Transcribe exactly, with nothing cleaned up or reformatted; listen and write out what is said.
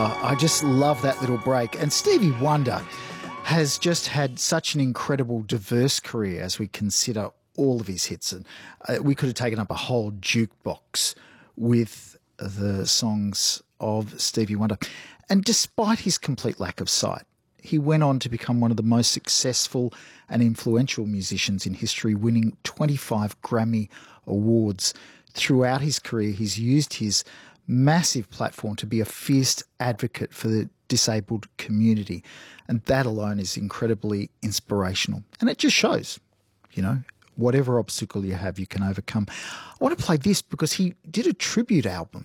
Oh, I just love that little break. And Stevie Wonder has just had such an incredible, diverse career as we consider all of his hits. And uh, we could have taken up a whole jukebox with the songs of Stevie Wonder. And despite his complete lack of sight, he went on to become one of the most successful and influential musicians in history, winning twenty-five Grammy Awards. Throughout his career, he's used his massive platform to be a fierce advocate for the disabled community. And that alone is incredibly inspirational. And it just shows, you know, whatever obstacle you have, you can overcome. I want to play this because he did a tribute album